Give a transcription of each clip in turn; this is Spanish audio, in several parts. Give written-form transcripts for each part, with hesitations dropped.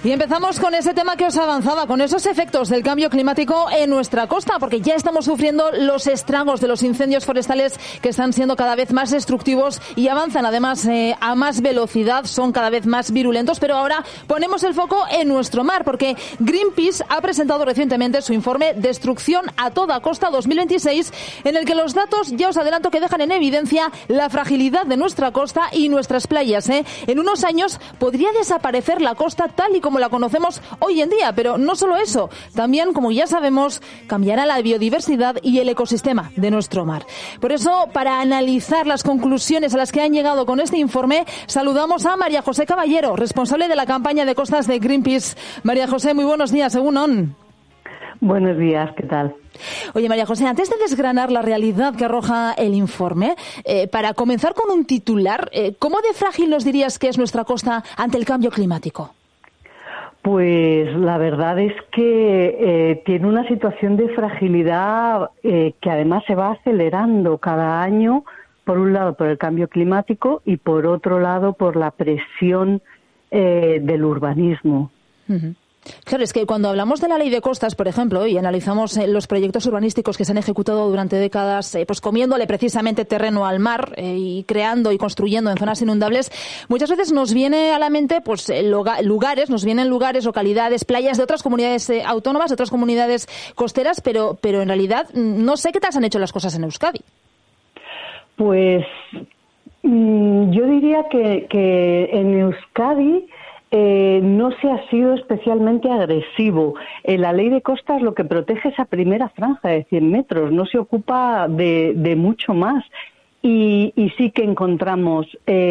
Y empezamos con ese tema que os avanzaba, con esos efectos del cambio climático en nuestra costa, porque ya estamos sufriendo los estragos de los incendios forestales que están siendo cada vez más destructivos y avanzan además a más velocidad, son cada vez más virulentos, pero ahora ponemos el foco en nuestro mar, porque Greenpeace ha presentado recientemente su informe Destrucción a toda costa 2026, en el que los datos, ya os adelanto, que dejan en evidencia la fragilidad de nuestra costa y nuestras playas. En unos años podría desaparecer la costa tal y como la conocemos hoy en día, pero no solo eso, también, como ya sabemos, cambiará la biodiversidad y el ecosistema de nuestro mar. Por eso, para analizar las conclusiones a las que han llegado con este informe, saludamos a María José Caballero, responsable de la campaña de costas de Greenpeace. María José, muy buenos días, egunon. Buenos días, ¿qué tal? Oye, María José, antes de desgranar la realidad que arroja el informe, para comenzar con un titular, ¿cómo de frágil nos dirías que es nuestra costa ante el cambio climático? Pues la verdad es que tiene una situación de fragilidad que además se va acelerando cada año, por un lado por el cambio climático y por otro lado por la presión del urbanismo. Uh-huh. Claro, es que cuando hablamos de la ley de costas, por ejemplo, y analizamos los proyectos urbanísticos que se han ejecutado durante décadas, pues comiéndole precisamente terreno al mar y creando y construyendo en zonas inundables, muchas veces nos viene a la mente pues lugares, localidades, playas de otras comunidades autónomas, de otras comunidades costeras, pero en realidad no sé qué tal se han hecho las cosas en Euskadi. Pues yo diría que en Euskadi no se ha sido especialmente agresivo. La ley de costas lo que protege es esa primera franja de 100 metros, no se ocupa de mucho más. Y sí que encontramos,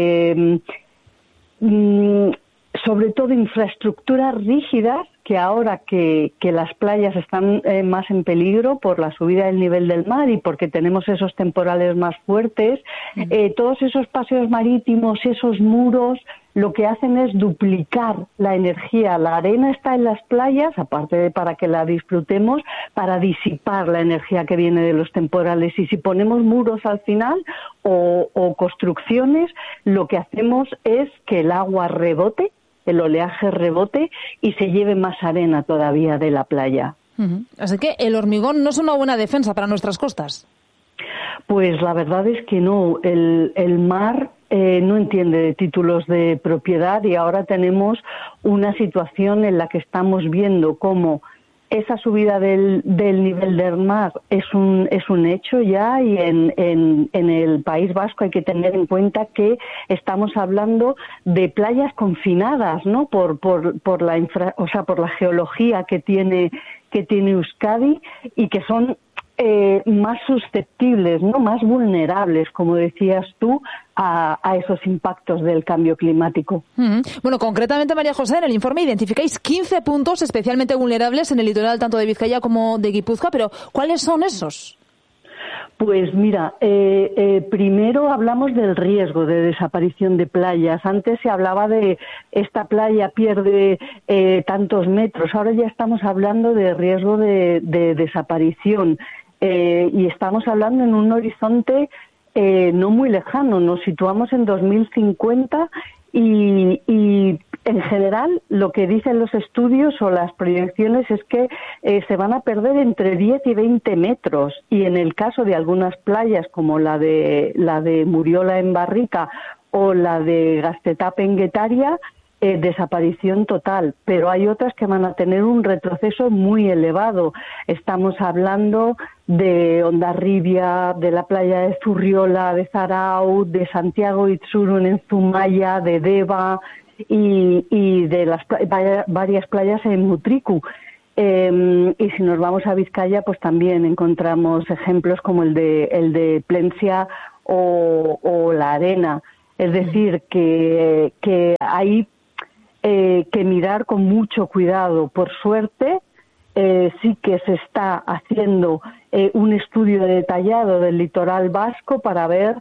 sobre todo, infraestructuras rígidas, que ahora que las playas están más en peligro por la subida del nivel del mar y porque tenemos esos temporales más fuertes, todos esos paseos marítimos, esos muros, lo que hacen es duplicar la energía. La arena está en las playas, aparte de para que la disfrutemos, para disipar la energía que viene de los temporales. Y si ponemos muros al final o construcciones, lo que hacemos es que el agua rebote, el oleaje rebote y se lleve más arena todavía de la playa. Uh-huh. Así que el hormigón no es una buena defensa para nuestras costas. Pues la verdad es que no. El mar no entiende de títulos de propiedad y ahora tenemos una situación en la que estamos viendo cómo esa subida del nivel del mar es un hecho ya, y en el País Vasco hay que tener en cuenta que estamos hablando de playas confinadas, ¿no? Por la geología que tiene Euskadi, y que son más susceptibles, ¿no? Más vulnerables, como decías tú, a esos impactos del cambio climático. Uh-huh. Bueno, concretamente, María José, en el informe identificáis 15 puntos especialmente vulnerables en el litoral tanto de Vizcaya como de Guipúzcoa, pero ¿cuáles son esos? Pues mira, primero hablamos del riesgo de desaparición de playas. Antes se hablaba de esta playa pierde tantos metros, ahora ya estamos hablando de riesgo de desaparición. Y estamos hablando en un horizonte no muy lejano. Nos situamos en 2050 y en general lo que dicen los estudios o las proyecciones es que se van a perder entre 10 y 20 metros, y en el caso de algunas playas como la de Muriola en Barrica o la de Gaztetape en Guetaria, desaparición total, pero hay otras que van a tener un retroceso muy elevado. Estamos hablando de Hondarribia, de la playa de Zurriola, de Zarautz, de Santiago Itzurun en Zumaya, de Deva y de las varias playas en Mutriku. Y si nos vamos a Vizcaya, pues también encontramos ejemplos como el de Plencia o La Arena. Es decir, que hay que mirar con mucho cuidado. Por suerte, sí que se está haciendo un estudio detallado del litoral vasco para ver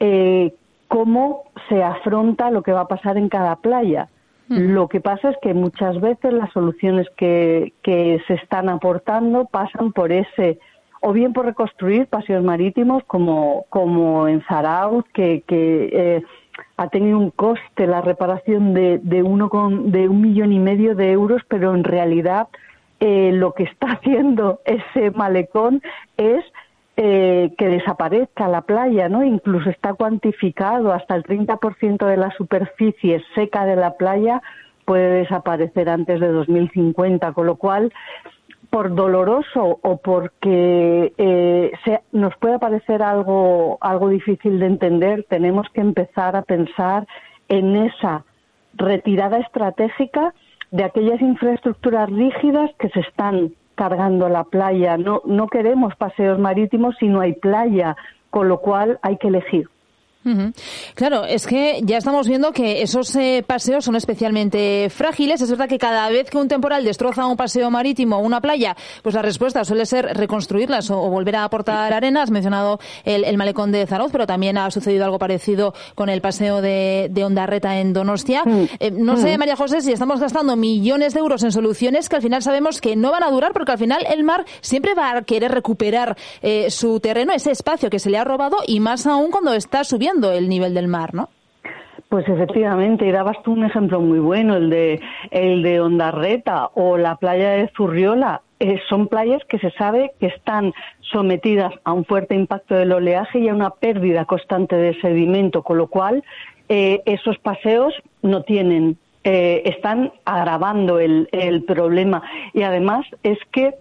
cómo se afronta lo que va a pasar en cada playa. Lo que pasa es que muchas veces las soluciones que se están aportando pasan por o bien por reconstruir paseos marítimos como en Zarautz, que ha tenido un coste la reparación de 1,5 millones de euros, pero en realidad lo que está haciendo ese malecón es que desaparezca la playa, ¿no? Incluso está cuantificado hasta el 30% de la superficie seca de la playa puede desaparecer antes de 2050, con lo cual, por doloroso o porque nos pueda parecer algo difícil de entender, tenemos que empezar a pensar en esa retirada estratégica de aquellas infraestructuras rígidas que se están cargando la playa. No queremos paseos marítimos si no hay playa, con lo cual hay que elegir. Claro, es que ya estamos viendo que esos paseos son especialmente frágiles. Es verdad que cada vez que un temporal destroza un paseo marítimo o una playa, pues la respuesta suele ser reconstruirlas o volver a aportar arena. Has mencionado el malecón de Zarauz, pero también ha sucedido algo parecido con el paseo de Ondarreta en Donostia. No sé, María José, si estamos gastando millones de euros en soluciones que al final sabemos que no van a durar, porque al final el mar siempre va a querer recuperar su terreno, ese espacio que se le ha robado, y más aún cuando está subiendo el nivel del mar, ¿no? Pues efectivamente, y dabas tú un ejemplo muy bueno, el de Ondarreta o la playa de Zurriola. Son playas que se sabe que están sometidas a un fuerte impacto del oleaje y a una pérdida constante de sedimento, con lo cual esos paseos no tienen, están agravando el problema. Y además es que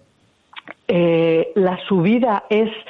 la subida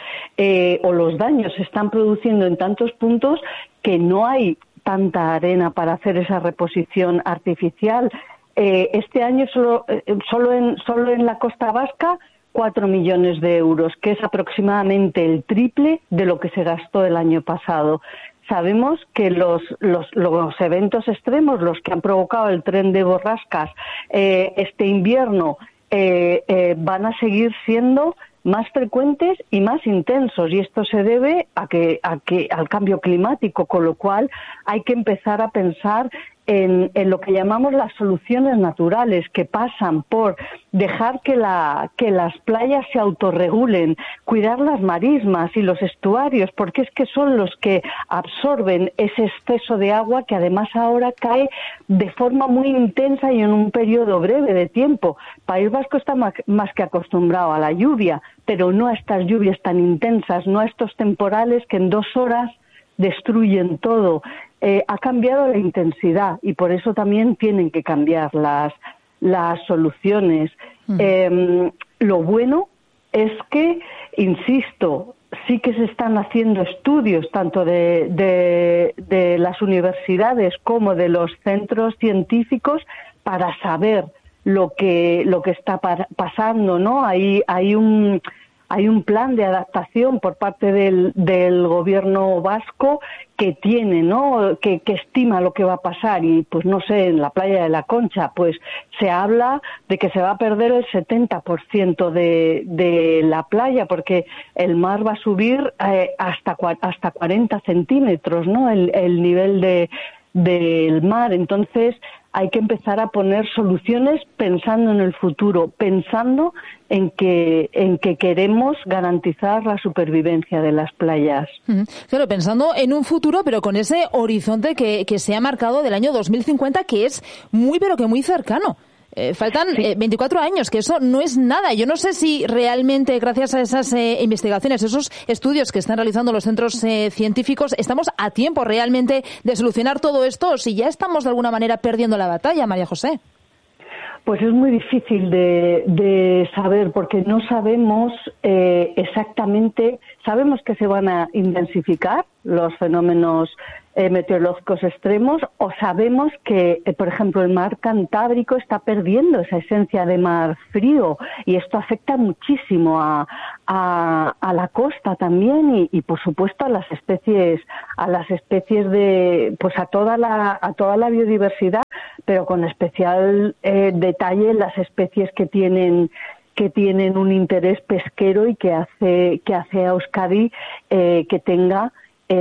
o los daños se están produciendo en tantos puntos que no hay tanta arena para hacer esa reposición artificial. Este año solo en la Costa Vasca 4 millones de euros, que es aproximadamente el triple de lo que se gastó el año pasado. Sabemos que los eventos extremos, los que han provocado el tren de borrascas este invierno, van a seguir siendo más frecuentes y más intensos, y esto se debe al cambio climático, con lo cual hay que empezar a pensar en lo que llamamos las soluciones naturales, que pasan por dejar que las playas se autorregulen, cuidar las marismas y los estuarios, porque es que son los que absorben ese exceso de agua que además ahora cae de forma muy intensa y en un periodo breve de tiempo. País Vasco está más que acostumbrado a la lluvia, pero no a estas lluvias tan intensas, no a estos temporales que en 2 horas destruyen todo. Ha cambiado la intensidad y por eso también tienen que cambiar las soluciones. Lo bueno es que, insisto, sí que se están haciendo estudios tanto de las universidades como de los centros científicos para saber lo que está pasando, ¿no? Hay un plan de adaptación por parte del gobierno vasco que tiene, ¿no? Que estima lo que va a pasar, y pues no sé, en la playa de la Concha pues se habla de que se va a perder el 70% de la playa, porque el mar va a subir hasta 40 centímetros, ¿no? El nivel del mar. Entonces hay que empezar a poner soluciones pensando en el futuro, pensando en que queremos garantizar la supervivencia de las playas. Claro, pensando en un futuro, pero con ese horizonte que se ha marcado del año 2050, que es muy, pero que muy cercano. Faltan 24 años, que eso no es nada. Yo no sé si realmente, gracias a esas investigaciones, esos estudios que están realizando los centros científicos, estamos a tiempo realmente de solucionar todo esto, o si ya estamos de alguna manera perdiendo la batalla, María José. Pues es muy difícil de saber, porque no sabemos exactamente. Sabemos que se van a intensificar los fenómenos meteorológicos extremos, o sabemos que, por ejemplo, el mar Cantábrico está perdiendo esa esencia de mar frío, y esto afecta muchísimo a la costa también, y por supuesto a las especies de, pues a toda la biodiversidad, pero con especial detalle las especies que tienen un interés pesquero y que hace a Euskadi que tenga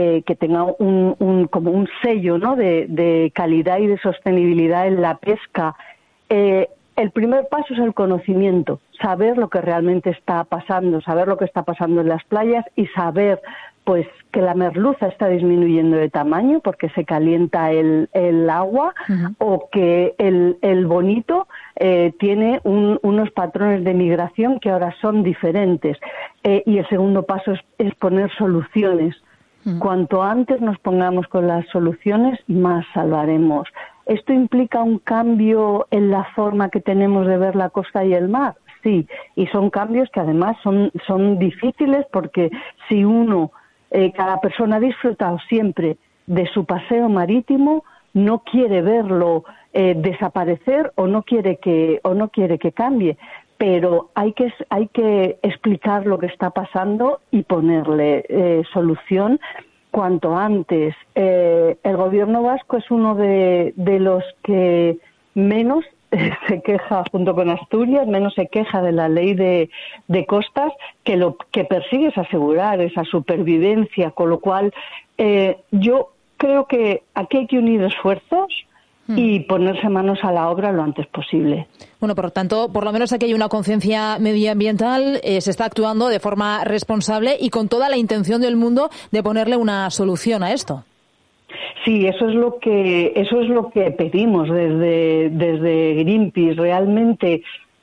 como un sello, ¿no? de calidad y de sostenibilidad en la pesca. El primer paso es el conocimiento, saber lo que realmente está pasando, saber lo que está pasando en las playas y saber pues que la merluza está disminuyendo de tamaño porque se calienta el agua, o que el bonito tiene unos patrones de migración que ahora son diferentes. Y el segundo paso es poner soluciones. Cuanto antes nos pongamos con las soluciones, más salvaremos. ¿Esto implica un cambio en la forma que tenemos de ver la costa y el mar? Sí, y son cambios que además son difíciles, porque si cada persona ha disfrutado siempre de su paseo marítimo, no quiere verlo desaparecer o no quiere que cambie. Pero hay que explicar lo que está pasando y ponerle solución cuanto antes. El gobierno vasco es uno de los que menos se queja, junto con Asturias, menos se queja de la ley de costas, que lo que persigue es asegurar esa supervivencia, con lo cual yo creo que aquí hay que unir esfuerzos y ponerse manos a la obra lo antes posible. Bueno, por tanto, por lo menos aquí hay una conciencia medioambiental, se está actuando de forma responsable y con toda la intención del mundo de ponerle una solución a esto. Sí, eso es lo que pedimos desde Greenpeace. Realmente,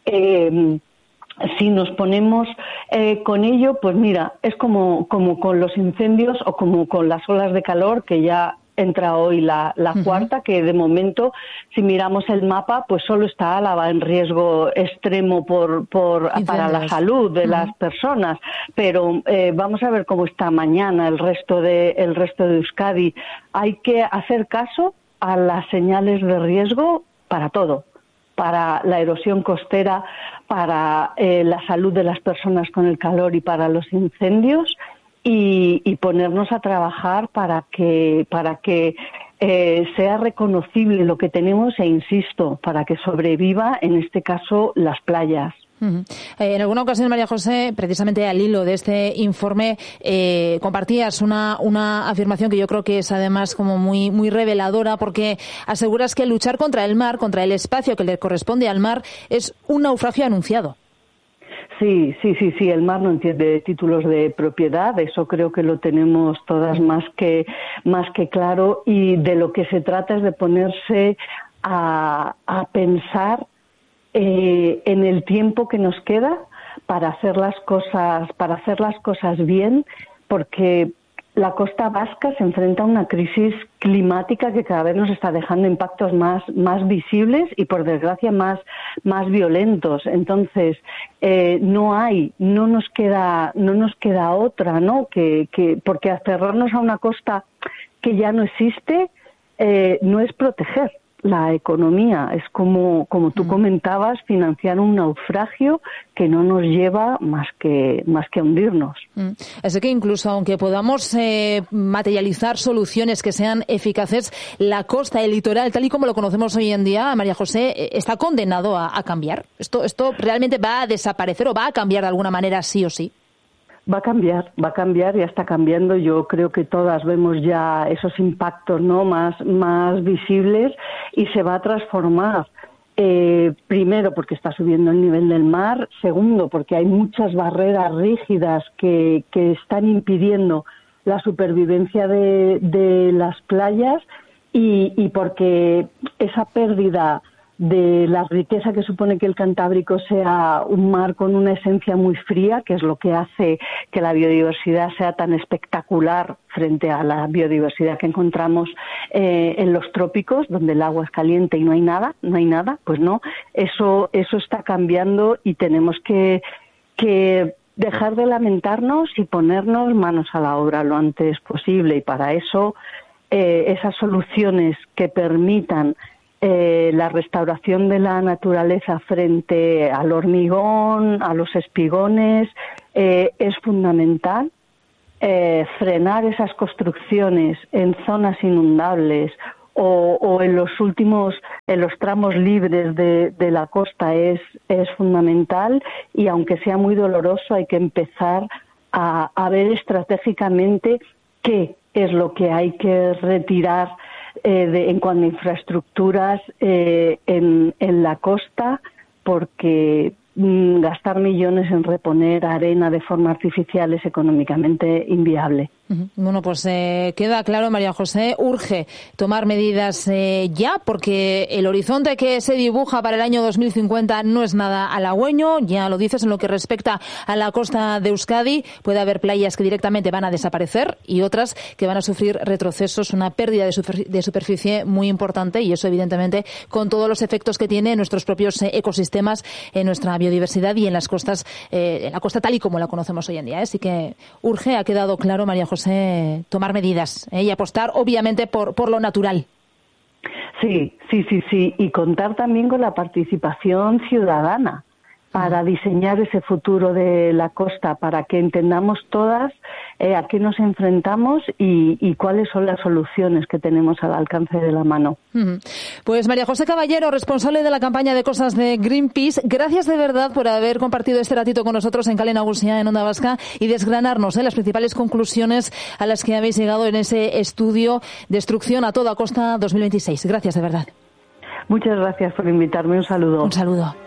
si nos ponemos con ello, pues mira, es como con los incendios o como con las olas de calor, que ya entra hoy la cuarta, que de momento, si miramos el mapa, pues solo está Álava en riesgo extremo para la salud de las personas. Pero vamos a ver cómo está mañana el resto de Euskadi. Hay que hacer caso a las señales de riesgo para todo, para la erosión costera, para la salud de las personas con el calor y para los incendios. Y ponernos a trabajar para que sea reconocible lo que tenemos e, insisto, para que sobreviva, en este caso, las playas. En alguna ocasión, María José, precisamente al hilo de este informe, compartías una afirmación que yo creo que es además como muy, muy reveladora, porque aseguras que luchar contra el mar, contra el espacio que le corresponde al mar, es un naufragio anunciado. Sí, el mar no entiende títulos de propiedad, eso creo que lo tenemos todas más que claro, y de lo que se trata es de ponerse a pensar en el tiempo que nos queda para hacer las cosas bien, porque la costa vasca se enfrenta a una crisis climática que cada vez nos está dejando impactos más visibles y, por desgracia, más violentos. Entonces, no nos queda otra, ¿no? Porque aferrarnos a una costa que ya no existe no es proteger la economía, es como tú comentabas, financiar un naufragio que no nos lleva más que a hundirnos. Así que incluso aunque podamos materializar soluciones que sean eficaces, la costa, el litoral, tal y como lo conocemos hoy en día, María José, está condenado a cambiar. ¿Esto realmente va a desaparecer o va a cambiar de alguna manera sí o sí? Va a cambiar, ya está cambiando. Yo creo que todas vemos ya esos impactos, ¿no?, más visibles, y se va a transformar. Primero, porque está subiendo el nivel del mar. Segundo, porque hay muchas barreras rígidas que están impidiendo la supervivencia de las playas, y porque esa pérdida de la riqueza que supone que el Cantábrico sea un mar con una esencia muy fría, que es lo que hace que la biodiversidad sea tan espectacular frente a la biodiversidad que encontramos en los trópicos, donde el agua es caliente y no hay nada, pues no, eso está cambiando, y tenemos que dejar de lamentarnos y ponernos manos a la obra lo antes posible, y para eso esas soluciones que permitan la restauración de la naturaleza frente al hormigón, a los espigones, es fundamental. Frenar esas construcciones en zonas inundables o en los tramos libres de la costa es fundamental, y aunque sea muy doloroso, hay que empezar a ver estratégicamente qué es lo que hay que retirar en cuanto a infraestructuras en la costa, porque gastar millones en reponer arena de forma artificial es económicamente inviable. Bueno, pues queda claro, María José, urge tomar medidas ya, porque el horizonte que se dibuja para el año 2050 no es nada halagüeño. Ya lo dices, en lo que respecta a la costa de Euskadi, puede haber playas que directamente van a desaparecer y otras que van a sufrir retrocesos, una pérdida de superficie muy importante, y eso evidentemente con todos los efectos que tiene en nuestros propios ecosistemas, en nuestra biodiversidad y en las costas, en la costa tal y como la conocemos hoy en día. Así que urge, ha quedado claro, María José, tomar medidas y apostar obviamente por lo natural. Sí, y contar también con la participación ciudadana para diseñar ese futuro de la costa, para que entendamos todas a qué nos enfrentamos y cuáles son las soluciones que tenemos al alcance de la mano. Pues María José Caballero, responsable de la campaña de costas de Greenpeace, gracias de verdad por haber compartido este ratito con nosotros en Kale Nagusia, en Onda Vasca, y desgranarnos las principales conclusiones a las que habéis llegado en ese estudio Destrucción a toda costa 2026. Gracias de verdad. Muchas gracias por invitarme. Un saludo. Un saludo.